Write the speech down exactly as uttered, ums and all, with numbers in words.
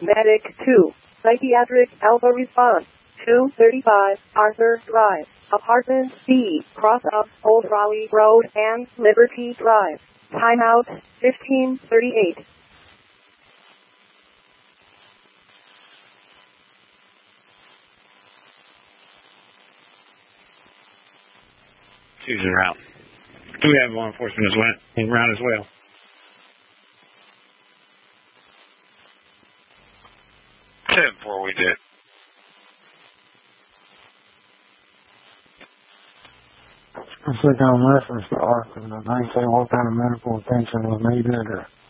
Medic two. Psychiatric Alpha response. two thirty-five Arthur Drive. Apartment B. Cross of Old Raleigh Road and Liberty Drive. Timeout fifteen thirty-eight. Choose a route. Do we have law enforcement as well, in route as well? ten four, we did. I said on reference to Arthur, and I think they what kind of medical attention was needed or